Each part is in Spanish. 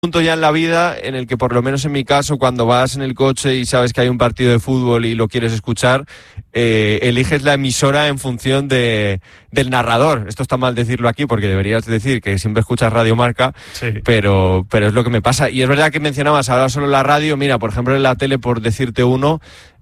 punto ya en la vida en el que, por lo menos en mi caso, cuando vas en el coche y sabes que hay un partido de fútbol y lo quieres escuchar, eliges la emisora en función del narrador. Esto está mal decirlo aquí porque deberías decir que siempre escuchas Radio Marca, sí. pero es lo que me pasa. Y es verdad que mencionabas ahora solo la radio. Mira, por ejemplo, en la tele, por decirte uno,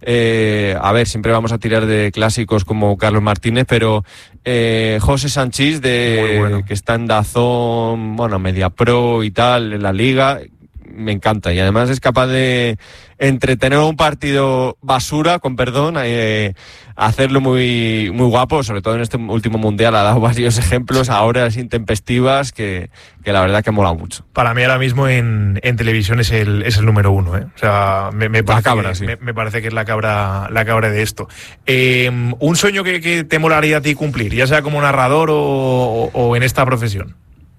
a ver, siempre vamos a tirar de clásicos como Carlos Martínez, pero José Sanchís, que está en DAZN, bueno, MediaPro y tal, en la Liga, me encanta. Y además es capaz de entretener un partido basura, con perdón, hacerlo muy, muy guapo. Sobre todo en este último mundial ha dado varios ejemplos a horas intempestivas que la verdad que mola mucho. Para mí ahora mismo en televisión es el número uno, ¿eh? O sea, me parece, cabra, sí. me parece que es la cabra de esto. Un sueño que te molaría a ti cumplir, ya sea como narrador o en esta profesión.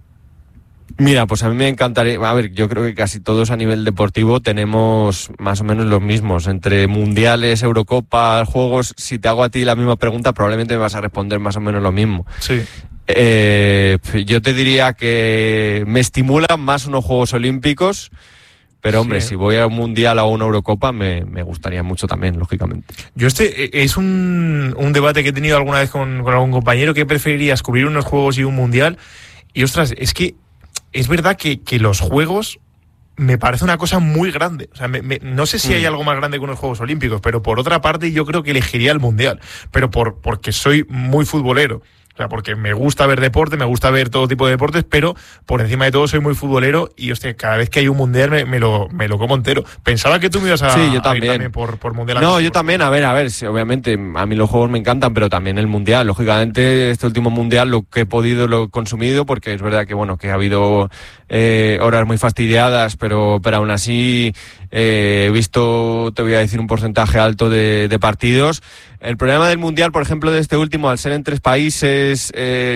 Mira, pues a mí me encantaría, a ver, yo creo que casi todos a nivel deportivo tenemos más o menos los mismos, entre mundiales, Eurocopa, juegos. Si te hago a ti la misma pregunta, probablemente me vas a responder más o menos lo mismo. Sí. Yo te diría que me estimulan más unos Juegos Olímpicos, pero hombre, si voy a un mundial o a una Eurocopa me gustaría mucho también, lógicamente. Yo es un debate que he tenido alguna vez con algún compañero. ¿Qué preferirías, cubrir unos juegos y un mundial? Y ostras, es que es verdad que los juegos me parece una cosa muy grande. O sea, no sé si hay algo más grande que unos Juegos Olímpicos, pero por otra parte yo creo que elegiría el Mundial. Pero porque soy muy futbolero. O sea, porque me gusta ver deporte, me gusta ver todo tipo de deportes, pero por encima de todo soy muy futbolero y, hostia, cada vez que hay un mundial me lo como entero. Pensaba que tú me ibas a yo también. ir también por mundial. No, yo también, a ver, sí, obviamente a mí los juegos me encantan, pero también el mundial. Lógicamente, este último mundial lo que he podido lo he consumido, porque es verdad que bueno, que ha habido horas muy fastidiadas, pero aún así he visto, te voy a decir, un porcentaje alto de partidos. El problema del mundial, por ejemplo, de este último, al ser en 3 países,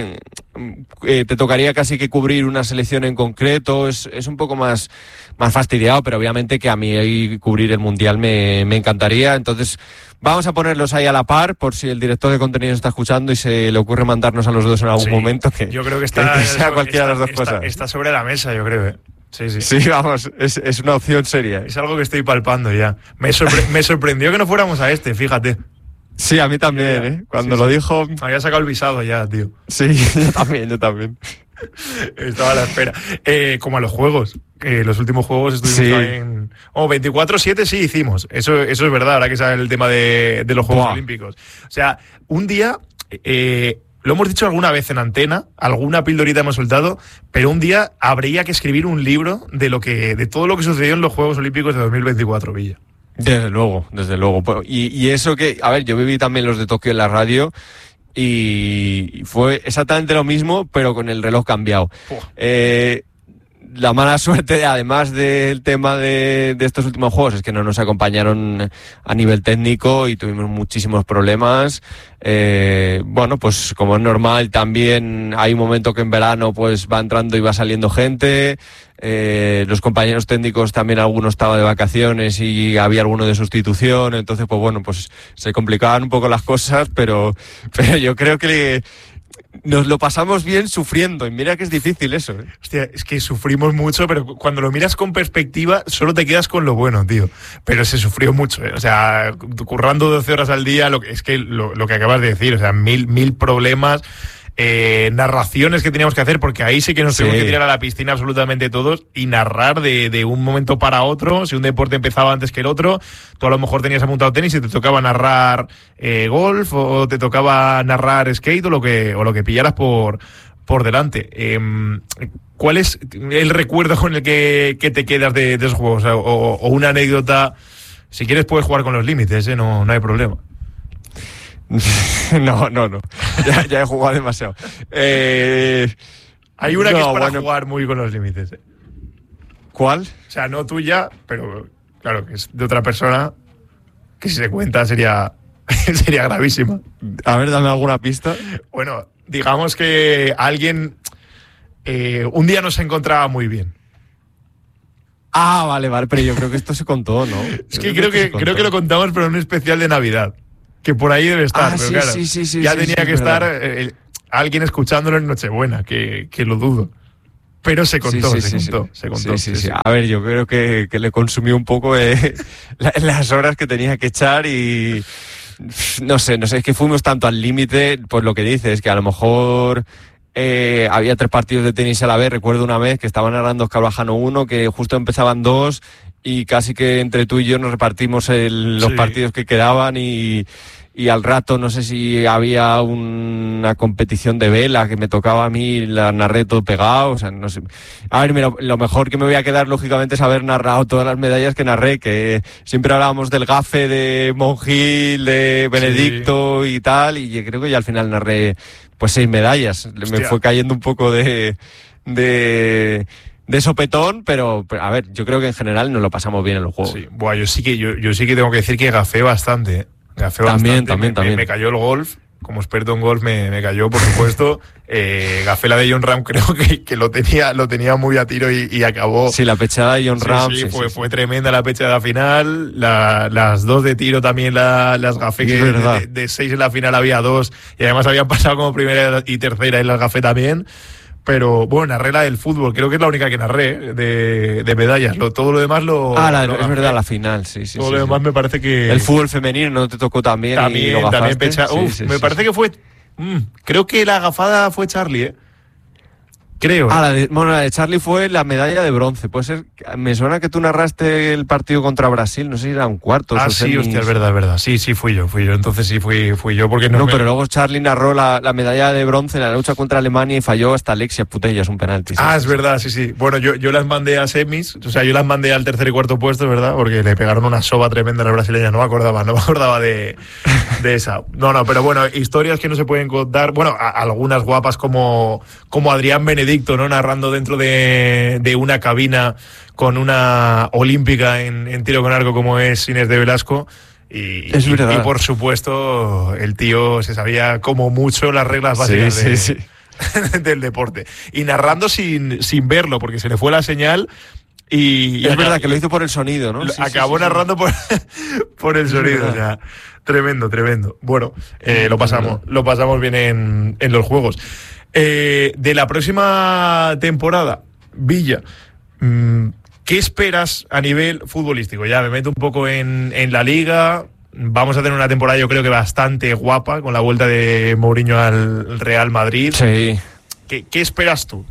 te tocaría casi que cubrir una selección en concreto. Es un poco más fastidiado, pero obviamente que a mí cubrir el mundial me encantaría. Entonces, vamos a ponerlos ahí a la par, por si el director de contenido está escuchando y se le ocurre mandarnos a los dos en algún momento. Yo creo que sea cualquiera de las dos cosas. Está sobre la mesa, yo creo, ¿eh? Sí. Sí, vamos, es una opción seria. Es algo que estoy palpando ya. Me sorprendió que no fuéramos a fíjate. Sí, a mí también, ¿eh? Cuando lo dijo... Me había sacado el visado ya, tío. Sí, yo también. Estaba a la espera. Como a los juegos. Los últimos juegos estuvimos en... 24/7 sí hicimos. Eso es verdad, ahora que sale el tema de los Juegos Olímpicos. O sea, un día... lo hemos dicho alguna vez en antena, alguna pildorita hemos soltado, pero un día habría que escribir un libro de todo lo que sucedió en los Juegos Olímpicos de 2024, Villa. Desde luego. Y eso que, a ver, yo viví también los de Tokio en la radio y fue exactamente lo mismo, pero con el reloj cambiado. La mala suerte, además del tema de estos últimos juegos, es que no nos acompañaron a nivel técnico y tuvimos muchísimos problemas. Bueno, pues como es normal, también hay un momento que en verano pues va entrando y va saliendo gente. Los compañeros técnicos también, algunos estaban de vacaciones y había alguno de sustitución. Entonces, pues bueno, pues se complicaban un poco las cosas, pero yo creo que nos lo pasamos bien sufriendo, y mira que es difícil eso, ¿eh? Hostia, es que sufrimos mucho, pero cuando lo miras con perspectiva solo te quedas con lo bueno, tío. Pero se sufrió mucho, ¿eh? O sea, currando 12 horas al día, lo que acabas de decir, o sea, mil problemas, narraciones que teníamos que hacer, porque ahí sí que nos tuvimos que tirar a la piscina absolutamente todos y narrar de un momento para otro. Si un deporte empezaba antes que el otro, tú a lo mejor tenías apuntado tenis y te tocaba narrar golf, o te tocaba narrar skate, o lo que pillaras por delante. ¿Cuál es el recuerdo con el que te quedas de esos juegos? O una anécdota. Si quieres puedes jugar con los límites, no hay problema. No. Ya he jugado demasiado. Hay una que es para jugar muy con los límites. ¿Cuál? O sea, no tuya, pero claro, que es de otra persona, que si se cuenta sería gravísima. A ver, dame alguna pista. Bueno, digamos que alguien un día no se encontraba muy bien. Ah, vale, pero yo creo que esto se contó, ¿no? Es que creo que lo contamos, pero en un especial de Navidad. Que por ahí debe estar, pero claro, ya tenía que estar alguien escuchándolo en Nochebuena, que lo dudo. pero se contó. Sí. A ver, yo creo que le consumió un poco las horas que tenía que echar y no sé, es que fuimos tanto al límite, pues lo que dices, que a lo mejor había 3 partidos de tenis a la vez. Recuerdo una vez que estaban narrando Óscar Bajano 1, que justo empezaban 2 y casi que entre tú y yo nos repartimos los partidos que quedaban y al rato no sé si había una competición de vela que me tocaba a mí, la narré todo pegado, o sea, no sé. A ver, mira, lo mejor que me voy a quedar lógicamente es haber narrado todas las medallas que narré, que siempre hablábamos del gafe de Monjil, de Benedicto y tal, y creo que ya al final narré pues 6 medallas. Hostia. Me fue cayendo un poco de sopetón, pero a ver, yo creo que en general nos lo pasamos bien en los juegos. Sí. Buah, yo sí que tengo que decir que gafé bastante, ¿eh? También. Me cayó el golf, como experto en golf me cayó, por supuesto. Gafé la de Jon Rahm, creo que lo tenía muy a tiro y acabó. Sí, la pechada de Jon Rahm. Sí, fue tremenda la pechada final. Las 2 de tiro también las gafé, que de 6 en la final había 2 y además habían pasado como primera y tercera y las gafé también. Pero bueno, narré la del fútbol, creo que es la única que narré de medallas. Todo lo demás es verdad, la final, sí. Todo lo demás me parece que... El fútbol femenino no te tocó también. También pecha. Me parece que fue... creo que la gafada fue Charlie, ¿eh? Creo. La de Charlie fue la medalla de bronce. Puede ser. Me suena que tú narraste el partido contra Brasil, no sé si era un cuarto. Sí, hostia, es verdad. Sí, fui yo. Entonces sí fui yo porque no. Pero luego Charlie narró la medalla de bronce en la lucha contra Alemania y falló hasta Alexia Putellas un penalti. Es verdad, sí. Bueno, yo las mandé a semis, o sea, yo las mandé al tercer y cuarto puesto, ¿verdad? Porque le pegaron una soba tremenda a la brasileña. No me acordaba de esa. No, pero bueno, historias que no se pueden contar. Bueno, algunas guapas como Adrián Benedicto, ¿no? Narrando dentro de una cabina con una olímpica en tiro con arco como es Inés de Velasco. Y por supuesto, el tío se sabía como mucho las reglas básicas del deporte. Y narrando sin verlo, porque se le fue la señal. Y es verdad que lo hizo por el sonido, ¿no? Acabó narrando por el sonido. O sea, tremendo. Bueno, lo pasamos bien en los juegos. De la próxima temporada, Villa, ¿qué esperas a nivel futbolístico? Ya me meto un poco en la liga. Vamos a tener una temporada, yo creo que bastante guapa, con la vuelta de Mourinho al Real Madrid. Sí. ¿Qué esperas tú?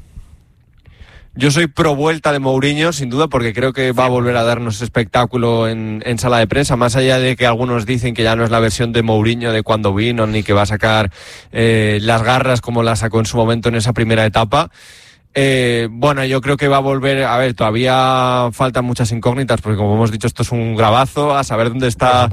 Yo soy pro vuelta de Mourinho, sin duda, porque creo que va a volver a darnos espectáculo en sala de prensa, más allá de que algunos dicen que ya no es la versión de Mourinho de cuando vino, ni que va a sacar las garras como las sacó en su momento en esa primera etapa. Bueno, yo creo que va a volver, a ver, todavía faltan muchas incógnitas, porque como hemos dicho, esto es un grabazo, a saber dónde está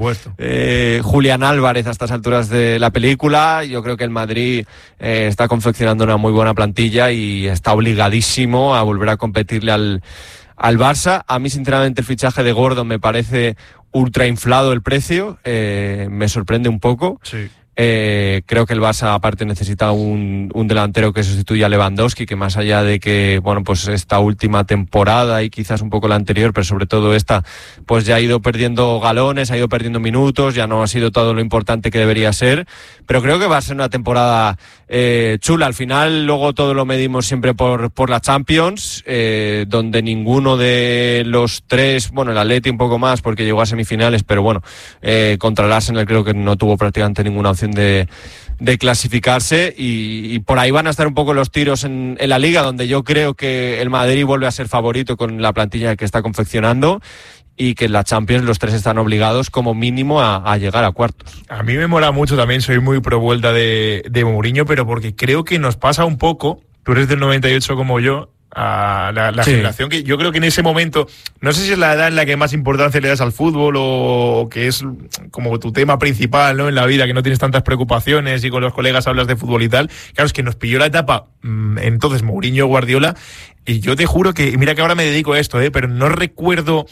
Julián Álvarez a estas alturas de la película. Yo creo que el Madrid está confeccionando una muy buena plantilla y está obligadísimo a volver a competirle al Barça. A mí, sinceramente, el fichaje de Gordon me parece ultra inflado el precio, me sorprende un poco. Sí. Creo que el Barça aparte necesita un delantero que sustituya a Lewandowski, que más allá de que, bueno, pues esta última temporada y quizás un poco la anterior, pero sobre todo esta, pues ya ha ido perdiendo galones, ha ido perdiendo minutos, ya no ha sido todo lo importante que debería ser, pero creo que va a ser una temporada chula. Al final luego todo lo medimos siempre por la Champions, donde ninguno de los tres, bueno, el Atleti un poco más porque llegó a semifinales, pero bueno, contra el Arsenal creo que no tuvo prácticamente ninguna opción de clasificarse y por ahí van a estar un poco los tiros en la Liga, donde yo creo que el Madrid vuelve a ser favorito con la plantilla que está confeccionando y que en la Champions los tres están obligados como mínimo a llegar a cuartos. A mí me mola mucho también, soy muy pro vuelta de Mourinho, pero porque creo que nos pasa un poco, tú eres del 98 como yo, a la generación que yo creo que en ese momento, no sé si es la edad en la que más importancia le das al fútbol o que es como tu tema principal, ¿no?, en la vida, que no tienes tantas preocupaciones y con los colegas hablas de fútbol y tal. Claro, es que nos pilló la etapa entonces Mourinho, Guardiola, y yo te juro que, mira que ahora me dedico a esto, pero no recuerdo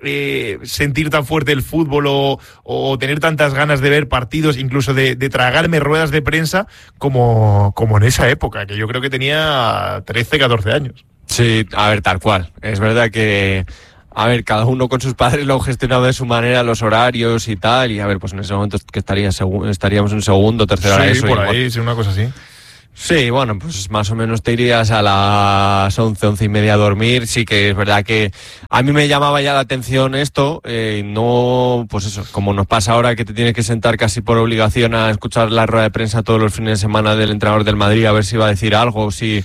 sentir tan fuerte el fútbol o tener tantas ganas de ver partidos, incluso de tragarme ruedas de prensa como en esa época, que yo creo que tenía 13, 14 años. Sí, a ver, tal cual. Es verdad que, a ver, cada uno con sus padres lo ha gestionado de su manera, los horarios y tal, y a ver, pues en ese momento que estaríamos en segundo, tercera hora. Sí, por ahí, sí, una cosa así. Sí, bueno, pues más o menos te irías a las 11:30 a dormir. Sí que es verdad que a mí me llamaba ya la atención esto, no, pues eso, como nos pasa ahora que te tienes que sentar casi por obligación a escuchar la rueda de prensa todos los fines de semana del entrenador del Madrid a ver si va a decir algo, o si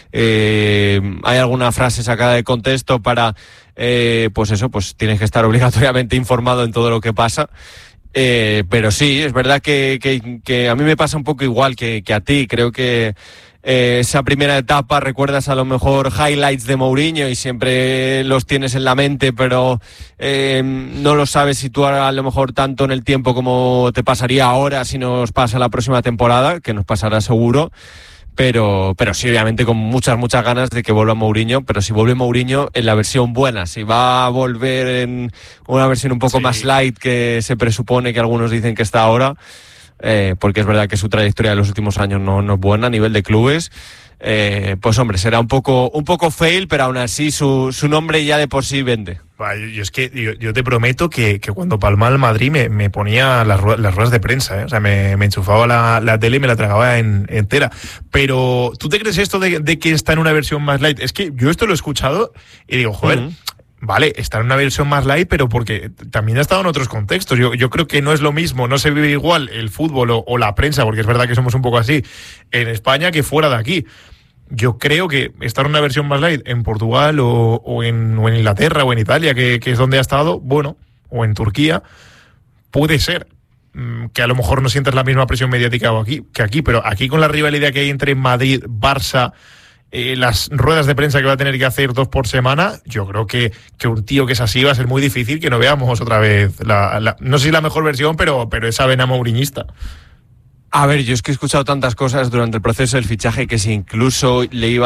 hay alguna frase sacada de contexto para, pues eso, pues tienes que estar obligatoriamente informado en todo lo que pasa. Pero sí, es verdad que a mí me pasa un poco igual que a ti. Creo que esa primera etapa recuerdas a lo mejor highlights de Mourinho y siempre los tienes en la mente, pero no los sabes situar a lo mejor tanto en el tiempo como te pasaría ahora si nos pasa la próxima temporada, que nos pasará seguro. Pero sí, obviamente con muchas ganas de que vuelva Mourinho, pero si vuelve Mourinho en la versión buena, si va a volver en una versión un poco más light que se presupone que algunos dicen que está ahora, porque es verdad que su trayectoria de los últimos años no es buena a nivel de clubes, pues hombre, será un poco fail, pero aún así su nombre ya de por sí vende. Yo es que yo te prometo que cuando palmaba el Madrid me ponía las ruedas de prensa, ¿eh? O sea, me enchufaba la tele y me la tragaba entera. Pero, ¿tú te crees esto de que está en una versión más light? Es que yo esto lo he escuchado y digo, joder, vale, está en una versión más light, pero porque también ha estado en otros contextos. Yo creo que no es lo mismo, no se vive igual el fútbol o la prensa, porque es verdad que somos un poco así, en España que fuera de aquí. Yo creo que estar en una versión más light en Portugal o en Inglaterra o en Italia, que es donde ha estado, bueno, o en Turquía, puede ser que a lo mejor no sientas la misma presión mediática que aquí, pero aquí con la rivalidad que hay entre Madrid, Barça, las ruedas de prensa que va a tener que hacer 2 por semana, yo creo que un tío que es así va a ser muy difícil que no veamos otra vez, no sé si la mejor versión, pero esa vena mouriñista. A ver, yo es que he escuchado tantas cosas durante el proceso del fichaje que si incluso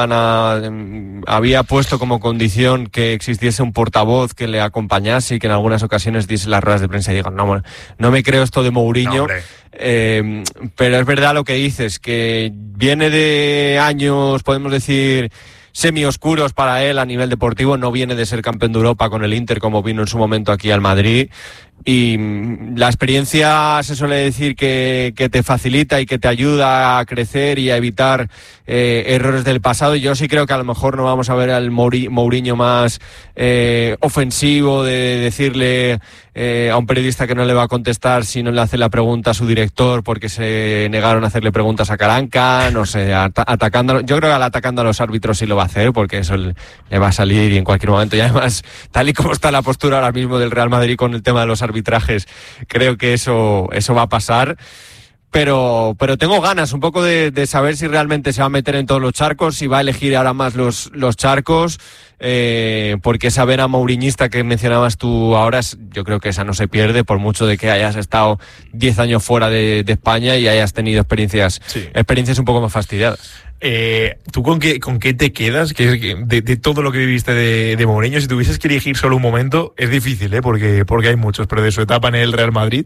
había puesto como condición que existiese un portavoz que le acompañase y que en algunas ocasiones diese las ruedas de prensa y digan, no me creo esto de Mourinho. Pero es verdad lo que dices, que viene de años, podemos decir, semi-oscuros para él a nivel deportivo, no viene de ser campeón de Europa con el Inter como vino en su momento aquí al Madrid. Y la experiencia se suele decir que te facilita y que te ayuda a crecer y a evitar errores del pasado. Y yo sí creo que a lo mejor no vamos a ver al Mourinho más ofensivo de decirle a un periodista que no le va a contestar si no le hace la pregunta a su director porque se negaron a hacerle preguntas a Caranca, no sé, atacando. Yo creo que atacando a los árbitros sí lo va a hacer porque eso le va a salir y en cualquier momento. Y además, tal y como está la postura ahora mismo del Real Madrid con el tema de los arbitrajes, creo que eso va a pasar. Pero tengo ganas un poco de saber si realmente se va a meter en todos los charcos, si va a elegir ahora más los charcos, porque esa vena mouriñista que mencionabas tú ahora, yo creo que esa no se pierde, por mucho de que hayas estado 10 años fuera de España y hayas tenido experiencias un poco más fastidiadas. ¿Tú con qué te quedas de todo lo que viviste de Mourinho? Si tuvieses que elegir solo un momento, es difícil, porque hay muchos, pero de su etapa en el Real Madrid.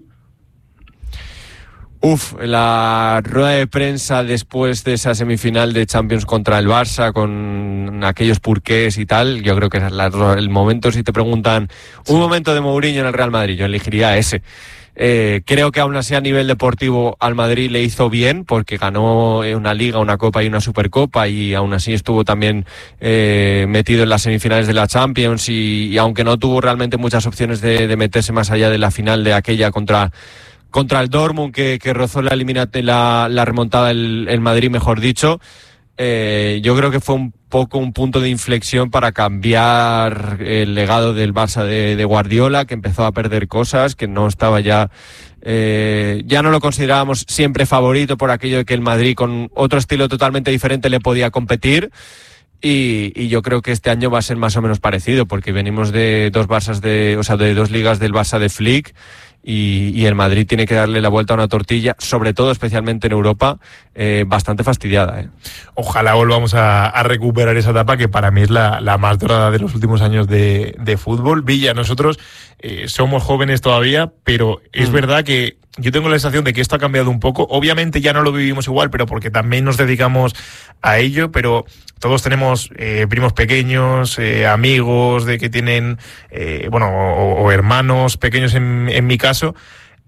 La rueda de prensa después de esa semifinal de Champions contra el Barça, con aquellos purqués y tal, yo creo que es el momento, si te preguntan un momento de Mourinho en el Real Madrid, yo elegiría ese. Creo que aún así a nivel deportivo al Madrid le hizo bien porque ganó una Liga, una Copa y una Supercopa y aún así estuvo también metido en las semifinales de la Champions y aunque no tuvo realmente muchas opciones de meterse más allá de la final de aquella contra el Dortmund que rozó la remontada el Madrid, mejor dicho, yo creo que fue un poco un punto de inflexión para cambiar el legado del Barça de Guardiola, que empezó a perder cosas, que no estaba ya no lo considerábamos siempre favorito por aquello de que el Madrid con otro estilo totalmente diferente le podía competir. Y yo creo que este año va a ser más o menos parecido, porque venimos de dos ligas del Barça de Flick, y el Madrid tiene que darle la vuelta a una tortilla, sobre todo especialmente en Europa, bastante fastidiada. Ojalá volvamos a recuperar esa etapa que para mí es la más dorada de los últimos años de fútbol. Villa, nosotros somos jóvenes todavía, pero es verdad que yo tengo la sensación de que esto ha cambiado un poco. Obviamente ya no lo vivimos igual, pero porque también nos dedicamos a ello, pero todos tenemos primos pequeños, amigos de que tienen, o hermanos pequeños en mi caso.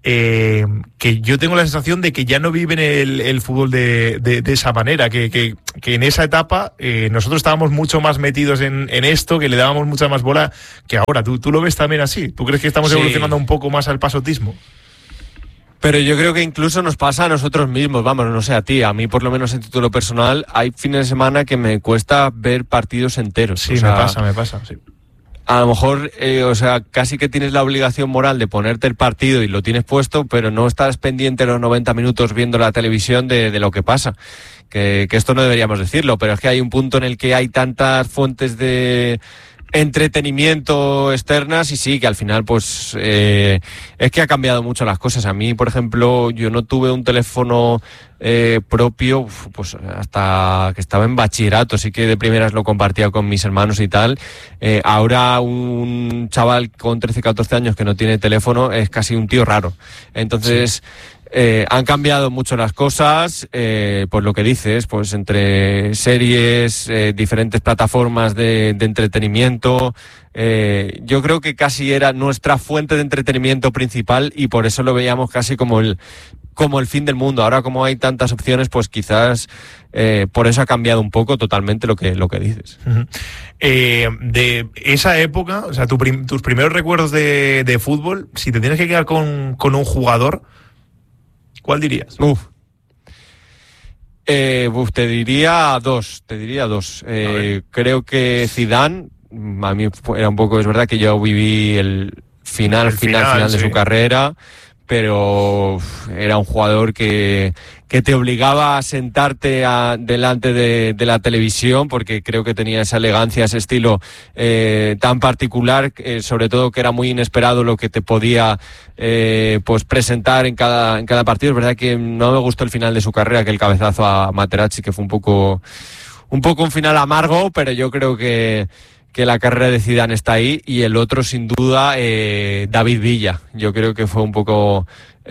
que yo tengo la sensación de que ya no viven el fútbol de esa manera, que en esa etapa nosotros estábamos mucho más metidos en esto, que le dábamos mucha más bola que ahora. ¿Tú lo ves también así? ¿Tú crees que estamos evolucionando un poco más al pasotismo? Pero yo creo que incluso nos pasa a nosotros mismos, vamos, no sé a ti, a mí por lo menos en título personal, hay fines de semana que me cuesta ver partidos enteros. Sí, me pasa, sí. A lo mejor, casi que tienes la obligación moral de ponerte el partido y lo tienes puesto, pero no estás pendiente los 90 minutos viendo la televisión de lo que pasa. Que esto no deberíamos decirlo, pero es que hay un punto en el que hay tantas fuentes de entretenimiento externas y sí, que al final pues es que ha cambiado mucho las cosas. A mí, por ejemplo, yo no tuve un teléfono propio pues hasta que estaba en bachillerato, sí que de primeras lo compartía con mis hermanos y tal. Ahora un chaval con 13, 14 años que no tiene teléfono es casi un tío raro. Entonces han cambiado mucho las cosas, pues lo que dices, pues entre series, diferentes plataformas de entretenimiento. Yo creo que casi era nuestra fuente de entretenimiento principal y por eso lo veíamos casi como el fin del mundo. Ahora, como hay tantas opciones, pues quizás por eso ha cambiado un poco totalmente lo que dices. Uh-huh. De esa época, o sea, tus primeros recuerdos de fútbol, si te tienes que quedar con un jugador, ¿cuál dirías? Te diría dos. Creo que Zidane, a mí era un poco, es verdad que yo viví el final de su carrera, pero era un jugador que te obligaba a sentarte delante de la televisión, porque creo que tenía esa elegancia, ese estilo tan particular, sobre todo que era muy inesperado lo que te podía pues presentar en cada partido. Es verdad que no me gustó el final de su carrera, que el cabezazo a Materazzi, que fue un poco un final amargo, pero yo creo que la carrera de Zidane está ahí. Y el otro, sin duda, David Villa. Yo creo que fue un poco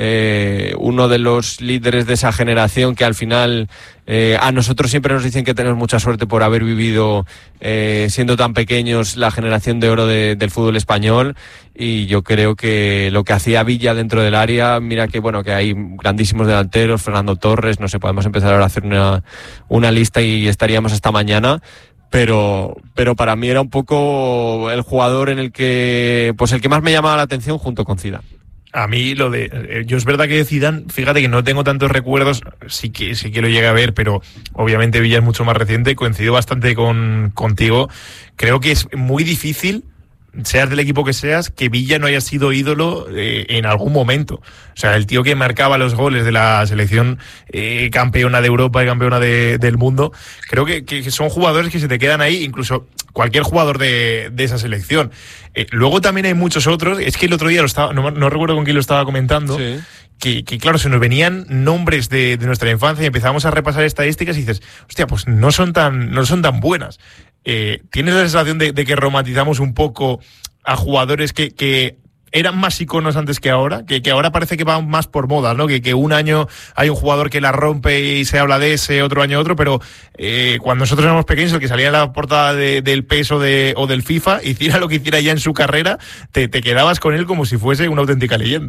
uno de los líderes de esa generación que al final a nosotros siempre nos dicen que tenemos mucha suerte por haber vivido siendo tan pequeños la generación de oro del fútbol español, y yo creo que lo que hacía Villa dentro del área, mira que bueno, que hay grandísimos delanteros, Fernando Torres, no sé, podemos empezar ahora a hacer una lista y estaríamos hasta mañana. Pero para mí era un poco el jugador en el que más me llamaba la atención junto con Zidane. A mí yo es verdad que de Zidane, fíjate que no tengo tantos recuerdos, sí que lo llegué a ver, pero obviamente Villa es mucho más reciente, coincido bastante contigo. Creo que es muy difícil, seas del equipo que seas, que Villa no haya sido ídolo en algún momento. O sea, el tío que marcaba los goles de la selección campeona de Europa y campeona del mundo, creo que son jugadores que se te quedan ahí, incluso cualquier jugador de esa selección. Luego también hay muchos otros, es que el otro día no recuerdo con quién lo estaba comentando, sí. Que claro, se nos venían nombres de nuestra infancia y empezábamos a repasar estadísticas y dices, hostia, pues no son tan buenas. ¿Tienes la sensación de que romantizamos un poco a jugadores que eran más iconos antes que ahora? Que ahora parece que van más por moda, ¿no? Que un año hay un jugador que la rompe y se habla de ese, otro año otro, pero cuando nosotros éramos pequeños, el que salía en la portada del PES o del FIFA, hiciera lo que hiciera ya en su carrera, te quedabas con él como si fuese una auténtica leyenda.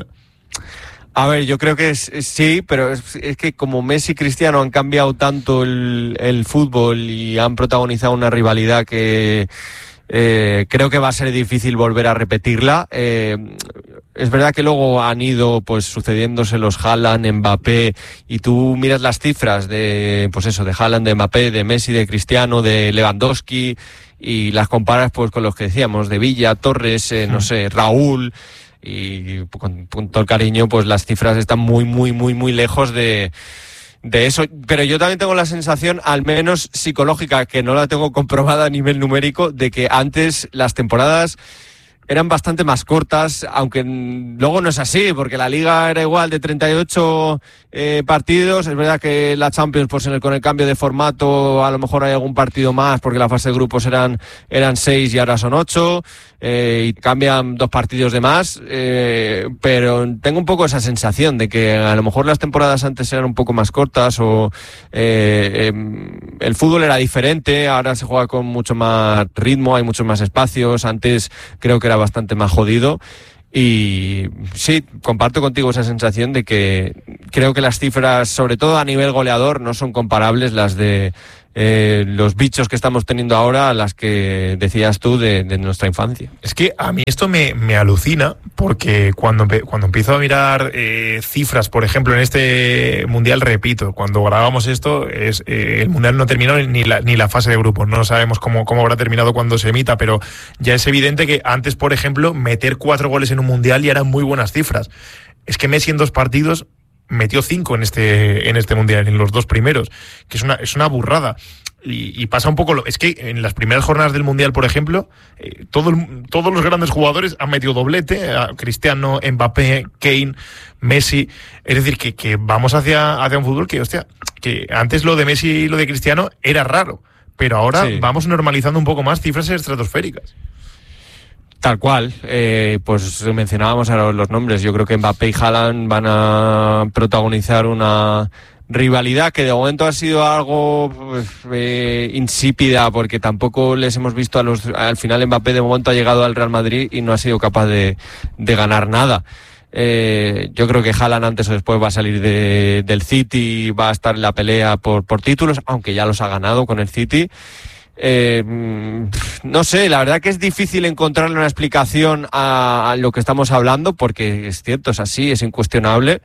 A ver, yo creo que sí, pero es que como Messi y Cristiano han cambiado tanto el fútbol y han protagonizado una rivalidad que creo que va a ser difícil volver a repetirla. Es verdad que luego han ido pues sucediéndose los Haaland, Mbappé, y tú miras las cifras de Haaland, de Mbappé, de Messi, de Cristiano, de Lewandowski, y las comparas pues con los que decíamos, de Villa, Torres, no sé, Raúl. Y con todo el cariño, pues las cifras están muy, muy, muy, muy lejos de eso. Pero yo también tengo la sensación, al menos psicológica, que no la tengo comprobada a nivel numérico, de que antes las temporadas eran bastante más cortas, aunque luego no es así, porque la Liga era igual de 38 partidos. Es verdad que la Champions, pues con el cambio de formato, a lo mejor hay algún partido más, porque la fase de grupos eran 6 y ahora son 8, y cambian 2 partidos de más, pero tengo un poco esa sensación de que a lo mejor las temporadas antes eran un poco más cortas, o el fútbol era diferente, ahora se juega con mucho más ritmo, hay muchos más espacios, antes creo que era bastante más jodido. Y sí, comparto contigo esa sensación de que creo que las cifras, sobre todo a nivel goleador, no son comparables las de los bichos que estamos teniendo ahora a las que decías tú de nuestra infancia. Es que a mí esto me alucina, porque cuando empiezo a mirar cifras, por ejemplo, en este Mundial, repito, cuando grabamos esto, el Mundial no terminó ni la fase de grupos, no sabemos cómo habrá terminado cuando se emita, pero ya es evidente que antes, por ejemplo, meter 4 goles en un Mundial ya eran muy buenas cifras. Es que Messi en 2 partidos metió 5 en este Mundial, en los 2 primeros, que es una burrada. Y pasa un poco es que en las primeras jornadas del Mundial, por ejemplo, todos los grandes jugadores han metido doblete: Cristiano, Mbappé, Kane, Messi. Es decir, que vamos hacia un fútbol que antes lo de Messi y lo de Cristiano era raro, pero ahora sí, vamos normalizando un poco más cifras estratosféricas. Tal cual, pues mencionábamos ahora los nombres. Yo creo que Mbappé y Haaland van a protagonizar una rivalidad que de momento ha sido algo insípida, porque tampoco les hemos visto al final. Mbappé de momento ha llegado al Real Madrid y no ha sido capaz de ganar nada. Yo creo que Haaland antes o después va a salir del City y va a estar en la pelea por títulos, aunque ya los ha ganado con el City. No sé, la verdad que es difícil encontrarle una explicación a lo que estamos hablando, porque es cierto, es así, es incuestionable,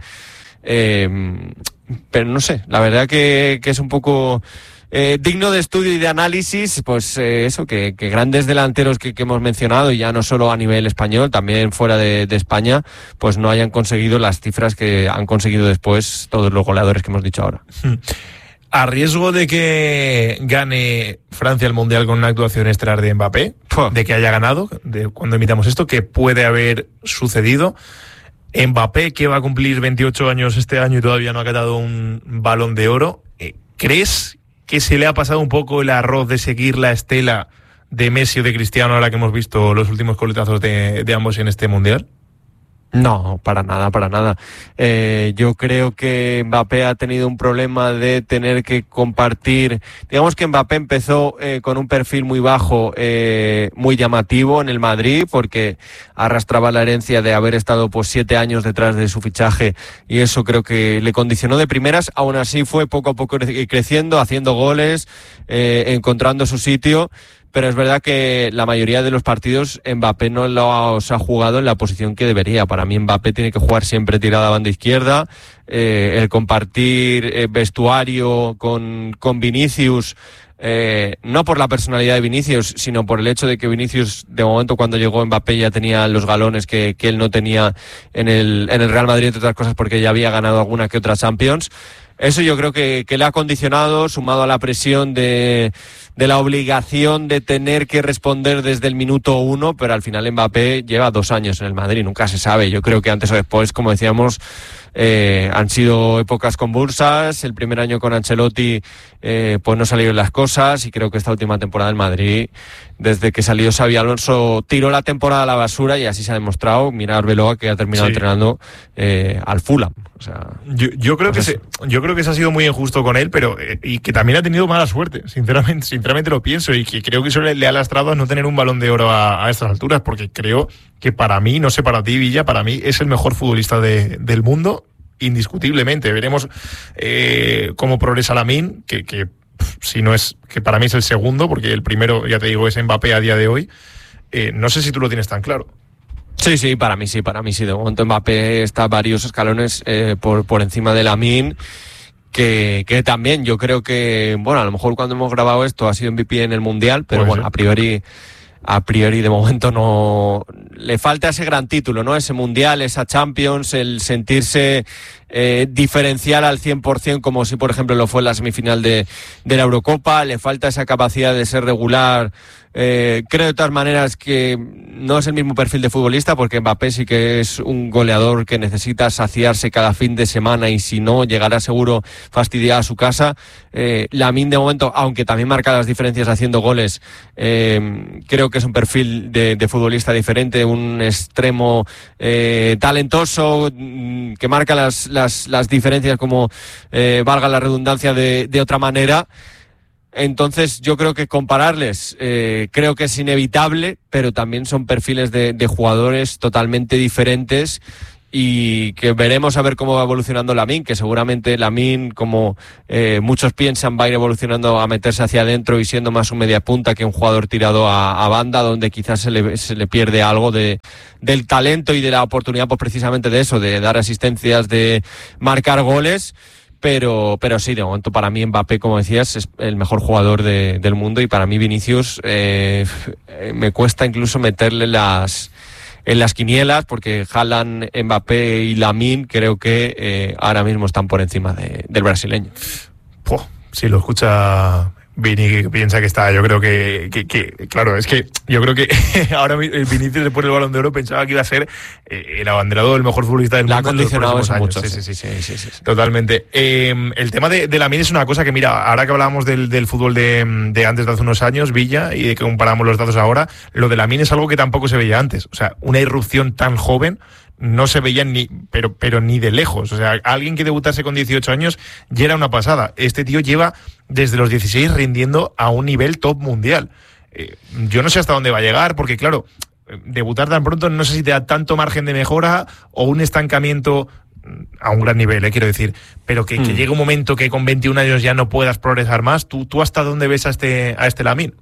pero no sé, la verdad que es un poco digno de estudio y de análisis, pues eso, que grandes delanteros que hemos mencionado, y ya no solo a nivel español, también fuera de España, pues no hayan conseguido las cifras que han conseguido después todos los goleadores que hemos dicho ahora. A riesgo de que gane Francia el Mundial con una actuación estelar de Mbappé, de que haya ganado, de cuando emitamos esto, que puede haber sucedido, Mbappé, que va a cumplir 28 años este año y todavía no ha ganado un Balón de Oro, ¿crees que se le ha pasado un poco el arroz de seguir la estela de Messi o de Cristiano ahora que hemos visto los últimos coletazos de ambos en este Mundial? No, para nada. Yo creo que Mbappé ha tenido un problema de tener que compartir. Digamos que Mbappé empezó con un perfil muy bajo, muy llamativo en el Madrid, porque arrastraba la herencia de haber estado pues 7 años detrás de su fichaje, y eso creo que le condicionó de primeras. Aún así fue poco a poco creciendo, haciendo goles, encontrando su sitio. Pero es verdad que la mayoría de los partidos Mbappé no los ha jugado en la posición que debería. Para mí Mbappé tiene que jugar siempre tirada a banda izquierda. El compartir vestuario con Vinicius, no por la personalidad de Vinicius, sino por el hecho de que Vinicius, de momento, cuando llegó Mbappé, ya tenía los galones que él no tenía en el Real Madrid, entre otras cosas porque ya había ganado alguna que otra Champions. Eso yo creo que le ha condicionado, sumado a la presión de la obligación de tener que responder desde el minuto 1, pero al final Mbappé lleva 2 años en el Madrid, nunca se sabe. Yo creo que antes o después, como decíamos, han sido épocas convulsas. El primer año con Ancelotti pues no salieron las cosas, y creo que esta última temporada en Madrid, desde que salió Xabi Alonso, tiró la temporada a la basura, y así se ha demostrado. Mira a Arbeloa, que ha terminado entrenando al Fulham. O sea, yo creo que se ha sido muy injusto con él, pero y que también ha tenido mala suerte, sinceramente lo pienso, y que creo que eso le ha lastrado a no tener un Balón de Oro a estas alturas, porque creo que para mí, no sé para ti, Villa, para mí es el mejor futbolista del mundo, indiscutiblemente. Veremos cómo progresa Lamine, que si no es, que para mí es el segundo, porque el primero, ya te digo, es Mbappé a día de hoy. No sé si tú lo tienes tan claro. Sí, para mí sí. De momento Mbappé está varios escalones por encima de Lamine, que también yo creo que, bueno, a lo mejor cuando hemos grabado esto ha sido MVP en el Mundial, pero bueno, a priori de momento no le falta ese gran título, ¿no? Ese Mundial, esa Champions, el sentirse diferencial al 100%, como si por ejemplo lo fue en la semifinal de la Eurocopa. Le falta esa capacidad de ser regular. Creo de todas maneras que no es el mismo perfil de futbolista, porque Mbappé sí que es un goleador que necesita saciarse cada fin de semana, y si no, llegará seguro fastidiado a su casa. Lamine, de momento, aunque también marca las diferencias haciendo goles, creo que es un perfil de futbolista diferente, un extremo talentoso, que marca las diferencias, como valga la redundancia, de otra manera. Entonces yo creo que compararles creo que es inevitable, pero también son perfiles de jugadores totalmente diferentes y que veremos a ver cómo va evolucionando Lamine, que seguramente Lamine, como muchos piensan, va a ir evolucionando a meterse hacia adentro y siendo más un media punta que un jugador tirado a banda, donde quizás se le pierde algo del talento y de la oportunidad, pues precisamente de eso, de dar asistencias, de marcar goles. Pero sí, de momento para mí Mbappé, como decías, es el mejor jugador del mundo, y para mí Vinicius me cuesta incluso meterle en las quinielas, porque Haaland, Mbappé y Lamine creo que ahora mismo están por encima del brasileño. Si lo escucha Vini, que piensa que está, yo creo que claro, es que yo creo que ahora el Vinicius, después del Balón de Oro, pensaba que iba a ser el abanderado del mejor futbolista del mundo. La ha condicionado eso años. mucho. Sí. Totalmente. El tema de Lamine es una cosa que, mira, ahora que hablábamos del fútbol de antes, de hace unos años, Villa, y de que comparamos los datos ahora, lo de Lamine es algo que tampoco se veía antes. O sea, una irrupción tan joven no se veía pero ni de lejos. O sea, alguien que debutase con 18 años ya era una pasada. Este tío lleva desde los 16 rindiendo a un nivel top mundial. Yo no sé hasta dónde va a llegar, porque claro, debutar tan pronto no sé si te da tanto margen de mejora o un estancamiento a un gran nivel, quiero decir, pero que llegue un momento que con 21 años ya no puedas progresar más. ¿Tú hasta dónde ves a este Lamine?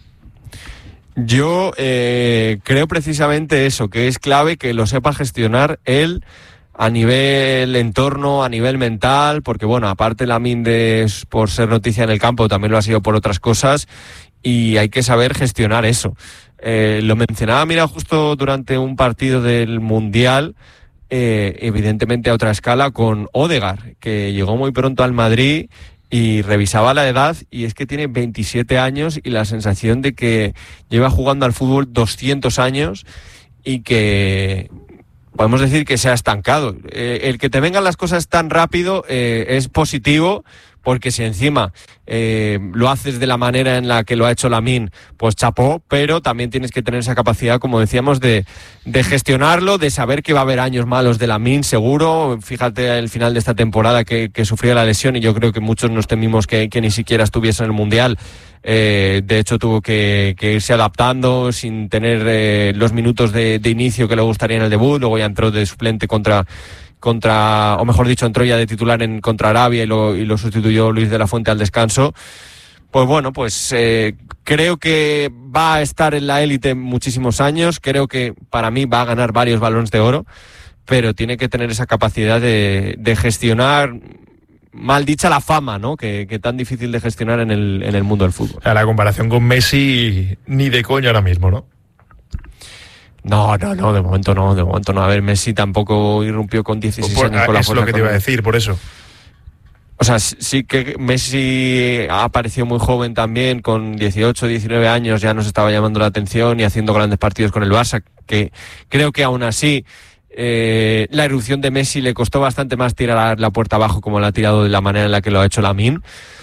Yo creo precisamente eso, que es clave que lo sepa gestionar él a nivel entorno, a nivel mental, porque bueno, aparte Lamine por ser noticia en el campo, también lo ha sido por otras cosas, y hay que saber gestionar eso. Lo mencionaba, mira, justo durante un partido del Mundial, evidentemente a otra escala, con Ødegaard, que llegó muy pronto al Madrid y revisaba la edad, y es que tiene 27 años y la sensación de que lleva jugando al fútbol 200 años y que podemos decir que se ha estancado. El que te vengan las cosas tan rápido es positivo, porque si encima lo haces de la manera en la que lo ha hecho Lamine, pues chapó, pero también tienes que tener esa capacidad, como decíamos, de gestionarlo, de saber que va a haber años malos de Lamine, seguro. Fíjate el final de esta temporada que sufrió la lesión, y yo creo que muchos nos temimos que ni siquiera estuviese en el Mundial. De hecho tuvo que irse adaptando sin tener los minutos de inicio que le gustaría en el debut. Luego ya entró de suplente o mejor dicho, entró ya de titular contra Arabia y lo sustituyó Luis de la Fuente al descanso. Pues bueno, creo que va a estar en la élite muchísimos años. Creo que para mí va a ganar varios Balones de Oro, pero tiene que tener esa capacidad de gestionar, mal dicha, la fama, ¿no? Que tan difícil de gestionar en el mundo del fútbol. O sea, la comparación con Messi ni de coña ahora mismo, ¿no? No, de momento no. A ver, Messi tampoco irrumpió con 16 años con la fuerza. Es lo que te iba a decir, por eso. O sea, sí que Messi apareció muy joven también, con 18, 19 años ya nos estaba llamando la atención y haciendo grandes partidos con el Barça, que creo que aún así la irrupción de Messi le costó bastante más tirar la puerta abajo, como la ha tirado de la manera en la que lo ha hecho Lamine.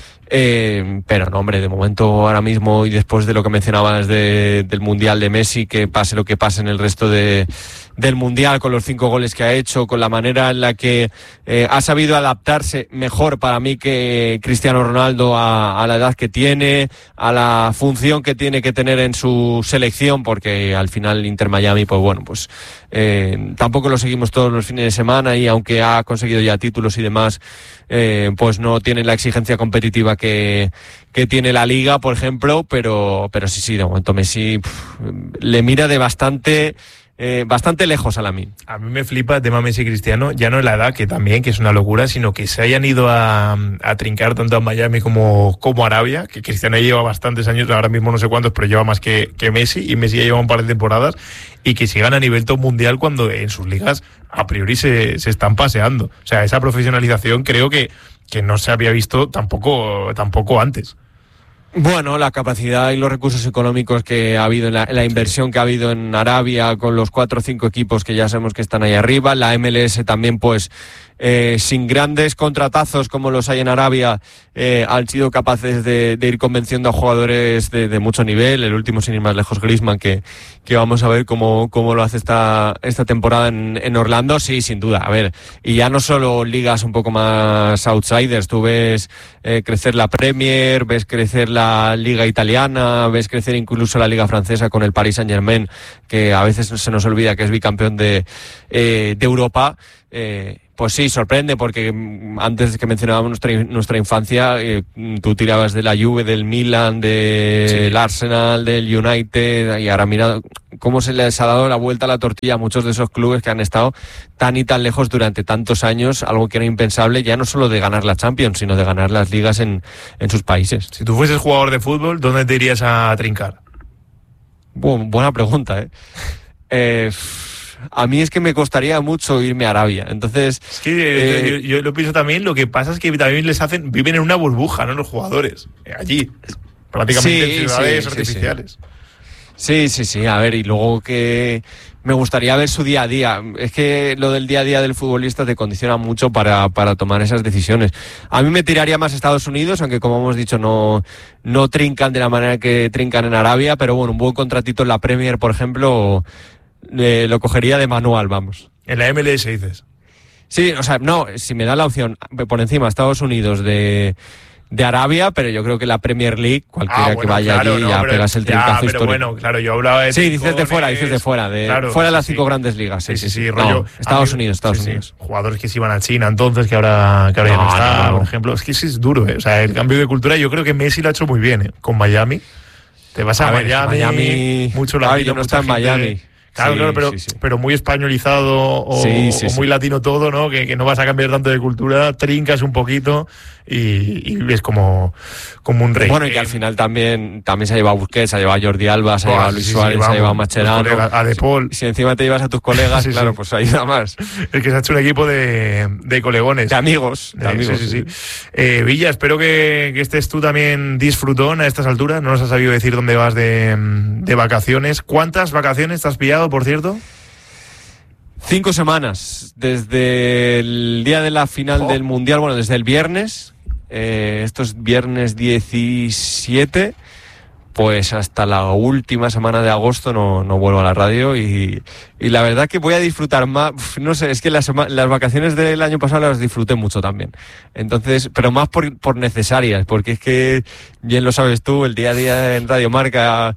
Pero no, hombre, de momento ahora mismo, y después de lo que mencionabas del Mundial de Messi, que pase lo que pase en el resto del Mundial, con los 5 goles que ha hecho, con la manera en la que ha sabido adaptarse mejor para mí que Cristiano Ronaldo a la edad que tiene, a la función que tiene que tener en su selección, porque al final Inter Miami, pues bueno, pues tampoco lo seguimos todos los fines de semana, y aunque ha conseguido ya títulos y demás, pues no tiene la exigencia competitiva que tiene la Liga, por ejemplo, pero sí, de momento Messi le mira de bastante lejos a Lamine. A mí me flipa el tema Messi y Cristiano, ya no es la edad, que también, que es una locura, sino que se hayan ido a trincar tanto a Miami como a Arabia, que Cristiano ya lleva bastantes años, ahora mismo no sé cuántos, pero lleva más que Messi, y Messi ya lleva un par de temporadas, y que sigan a nivel top mundial cuando en sus ligas a priori se están paseando. O sea, esa profesionalización creo que no se había visto tampoco antes. Bueno, la capacidad y los recursos económicos que ha habido en la inversión que ha habido en Arabia, con los 4 o 5 equipos que ya sabemos que están ahí arriba. La MLS también, pues sin grandes contratazos como los hay en Arabia, han sido capaces de ir convenciendo a jugadores de mucho nivel. El último, sin ir más lejos, Griezmann, que vamos a ver cómo lo hace esta temporada en Orlando. Sí, sin duda. A ver, y ya no solo ligas un poco más outsiders, tú ves crecer la Premier, ves crecer la Liga Italiana, ves crecer incluso la Liga Francesa con el Paris Saint-Germain, que a veces se nos olvida que es bicampeón de Europa. Pues sí, sorprende, porque antes que mencionábamos nuestra infancia, tú tirabas de la Juve, del Milan, del Arsenal, del United, y ahora mira cómo se les ha dado la vuelta a la tortilla a muchos de esos clubes que han estado tan y tan lejos durante tantos años, algo que era impensable, ya no solo de ganar la Champions, sino de ganar las ligas en sus países. Si tú fueses jugador de fútbol, ¿dónde te irías a trincar? Buena pregunta, a mí es que me costaría mucho irme a Arabia, entonces... Es que yo lo pienso también, lo que pasa es que también viven en una burbuja, ¿no? Los jugadores, allí, prácticamente en ciudades artificiales. Sí, a ver, y luego que me gustaría ver su día a día. Es que lo del día a día del futbolista te condiciona mucho para tomar esas decisiones. A mí me tiraría más a Estados Unidos, aunque como hemos dicho no trincan de la manera que trincan en Arabia, pero bueno, un buen contratito en la Premier, por ejemplo... lo cogería de manual, vamos. En la MLS dices. Sí, o sea, no, si me da la opción por encima Estados Unidos de Arabia, pero yo creo que la Premier League, cualquiera que vaya allí ya pegas el trincazo histórico. Bueno, claro, yo hablaba de... Sí, dices de fuera, claro, fuera de las 5 grandes ligas. Sí, rollo. Estados Unidos. Jugadores que se iban a China entonces, que ahora ya no está, por ejemplo. Es que sí es duro, O sea, el cambio de cultura, yo creo que Messi lo ha hecho muy bien, con Miami. Te vas a Miami, mucho latino, no está en Miami. Claro, pero muy españolizado o muy latino todo, ¿no? Que no vas a cambiar tanto de cultura, trincas un poquito y ves como un rey. Bueno, y que al final también se ha llevado a Busquets, se ha llevado a Jordi Alba, se ha llevado a Luis Suárez, se ha llevado a Mascherano, a De Paul. Si encima te llevas a tus colegas, claro, pues ayuda más. Es que se ha hecho un equipo de colegones. De amigos. Sí. Villa, espero que estés tú también disfrutón a estas alturas. No nos has sabido decir dónde vas de vacaciones. ¿Cuántas vacaciones te has pillado, por cierto? 5 semanas, desde el día de la final del Mundial, bueno, desde el viernes, esto es viernes 17, pues hasta la última semana de agosto no vuelvo a la radio y la verdad que voy a disfrutar más, no sé, es que las vacaciones del año pasado las disfruté mucho también, entonces, pero más por necesarias, porque es que, bien lo sabes tú, el día a día en Radio Marca...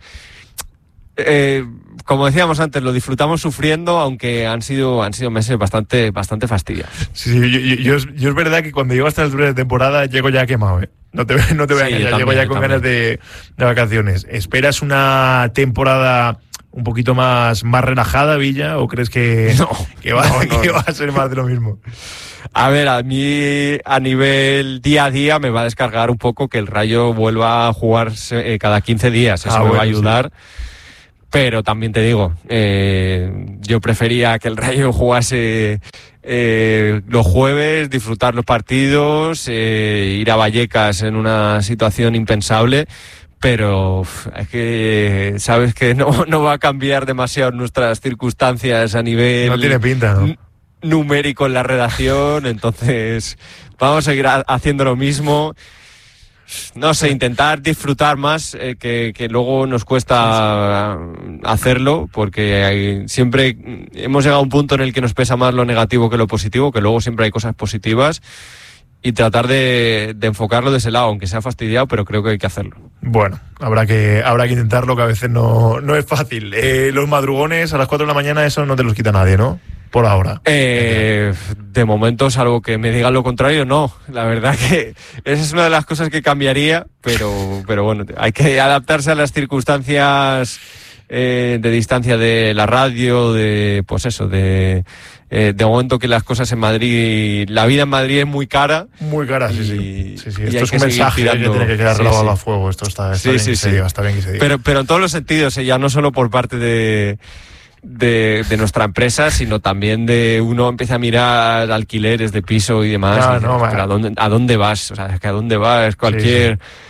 como decíamos antes, lo disfrutamos sufriendo, aunque han sido meses bastante fastidiosos. Sí, yo es verdad que cuando llego a estas alturas de temporada llego ya quemado, No te voy a engañar, llego ya con ganas de vacaciones. ¿Esperas una temporada un poquito más relajada, Villa, o crees que va a ser más de lo mismo? A ver, a mí a nivel día a día me va a descargar un poco que el Rayo vuelva a jugarse cada 15 días, eso me va a ayudar. Sí. Pero también te digo, yo prefería que el Rayo jugase los jueves, disfrutar los partidos, ir a Vallecas en una situación impensable, pero es que sabes que no va a cambiar demasiado nuestras circunstancias a nivel... No tiene pinta, ¿no? Numérico en la redacción, entonces vamos a seguir haciendo lo mismo. No sé, intentar disfrutar más, que luego nos cuesta hacerlo, porque siempre hemos llegado a un punto en el que nos pesa más lo negativo que lo positivo, que luego siempre hay cosas positivas, y tratar de enfocarlo de ese lado, aunque sea fastidiado, pero creo que hay que hacerlo. Bueno, habrá que intentarlo, que a veces no es fácil. Los madrugones a las 4 de la mañana, eso no te los quita nadie, ¿no? Por ahora. De momento, salvo que me digan lo contrario, no. La verdad que esa es una de las cosas que cambiaría, pero bueno, hay que adaptarse a las circunstancias de distancia de la radio, de momento que las cosas en Madrid, la vida en Madrid es muy cara. Muy cara, sí. Esto es un mensaje que tiene que quedar grabado a fuego. Esto está bien que se diga. Pero en todos los sentidos, ya no solo por parte de nuestra empresa, sino también de uno empieza a mirar alquileres de piso y demás. Pero ¿a dónde vas? O sea, es que ¿a dónde vas? Cualquier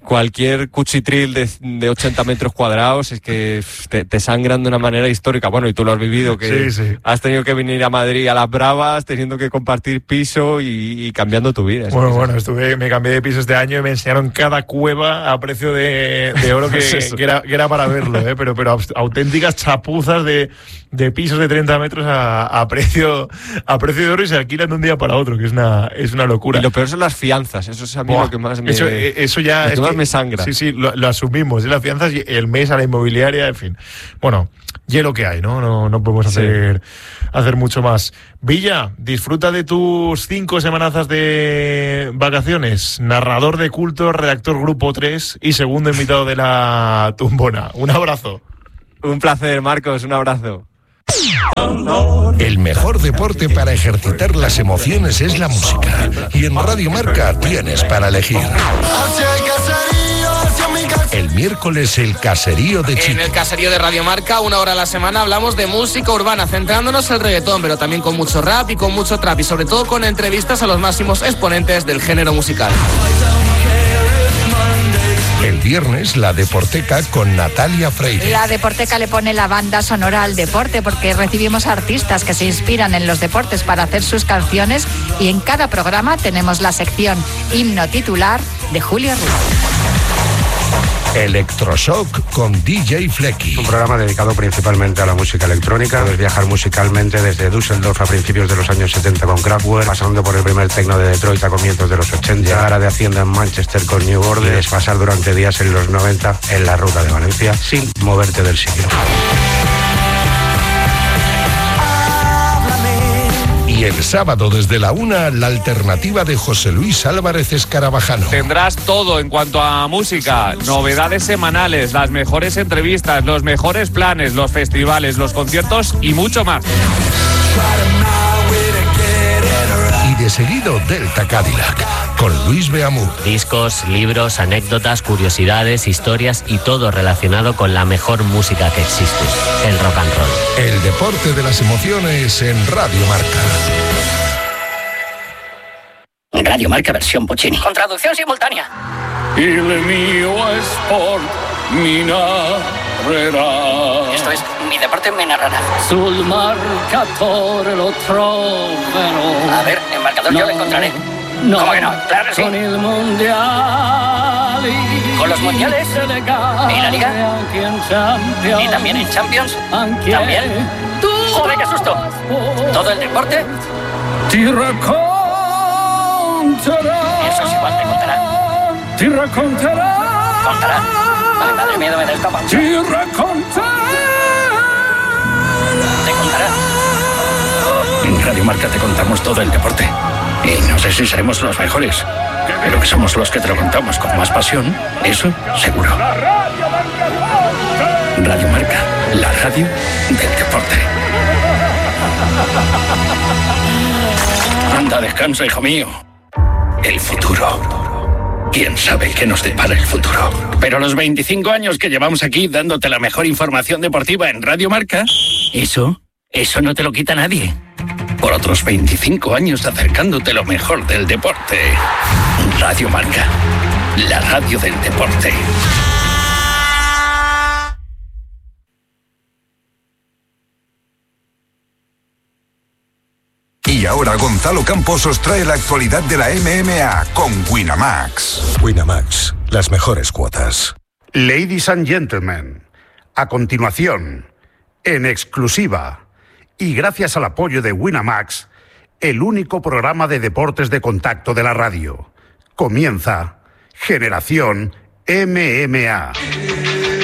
cualquier cuchitril de 80 metros cuadrados es que te sangran de una manera histórica. Bueno, y tú lo has vivido, que sí. Has tenido que venir a Madrid a las bravas, teniendo que compartir piso y cambiando tu vida. Bueno, me cambié de piso este año y me enseñaron cada cueva a precio de oro que era para verlo, pero auténticas chapuzas de pisos de 30 metros a precio de oro y se alquilan de un día para otro, que es una locura. Y lo peor son las fianzas, eso es a mí lo que más me... Eso ya es me sangra. Sí, lo asumimos, las fianzas y el mes a la inmobiliaria, en fin. Bueno, y es lo que hay, ¿no? No podemos hacer mucho más. Villa, disfruta de tus 5 semanazas de vacaciones. Narrador de culto, redactor Grupo 3 y segundo invitado de la tumbona. Un abrazo. Un placer, Marcos, un abrazo. El mejor deporte para ejercitar las emociones es la música. Y en Radio Marca tienes para elegir. El miércoles, el caserío de Chico. En el caserío de Radio Marca, 1 hora a la semana, hablamos de música urbana, centrándonos en el reggaetón, pero también con mucho rap y con mucho trap, y sobre todo con entrevistas a los máximos exponentes del género musical. El viernes, la Deporteca con Natalia Freire. La Deporteca le pone la banda sonora al deporte porque recibimos artistas que se inspiran en los deportes para hacer sus canciones y en cada programa tenemos la sección Himno Titular de Julio Ruiz. Electroshock con DJ Flecky. Un programa dedicado principalmente a la música electrónica. Puedes viajar musicalmente desde Düsseldorf a principios de los años 70 con Kraftwerk, pasando por el primer techno de Detroit a comienzos de los 80, llegar a de Hacienda en Manchester con New Order y desfasar durante días en los 90 en la ruta de Valencia sin moverte del sitio. Y el sábado desde la 1, la alternativa de José Luis Álvarez Escarabajano. Tendrás todo en cuanto a música, novedades semanales, las mejores entrevistas, los mejores planes, los festivales, los conciertos y mucho más. Y de seguido Delta Cadillac con Luis Beamú. Discos, libros, anécdotas, curiosidades, historias y todo relacionado con la mejor música que existe, el rock and roll. El deporte de las emociones en Radio Marca. Radio Marca versión Puccini. Con traducción simultánea. Il mio sport mi narrerà. Esto es, mi deporte me narrará. Sul marcatore lo troverò. A ver, el marcador yo lo encontraré. No, ¿cómo que no? Claro que sí. Con el mundial. Con los mundiales. ¿Y la liga? ¿Y también en Champions? ¿También? ¡Joder, qué susto! ¿Todo el deporte? Ti racconterà. Eso es igual, te contará. Ti racconterà. ¿Contará? Ay, madre mía, me da esta pancha. Ti racconterà. ¿Te contará? En Radio Marca te contamos todo el deporte. Y no sé si seremos los mejores, pero que somos los que te lo contamos con más pasión, eso seguro. Radio Marca, la radio del deporte. Anda, descansa, hijo mío. El futuro. ¿Quién sabe qué nos depara el futuro? Pero los 25 años que llevamos aquí dándote la mejor información deportiva en Radio Marca, eso no te lo quita nadie. Por otros 25 años acercándote lo mejor del deporte. Radio Marca, la radio del deporte. Y ahora Gonzalo Campos os trae la actualidad de la MMA con Winamax. Winamax, las mejores cuotas. Ladies and gentlemen, a continuación, en exclusiva y gracias al apoyo de Winamax, el único programa de deportes de contacto de la radio. Comienza Generación MMA.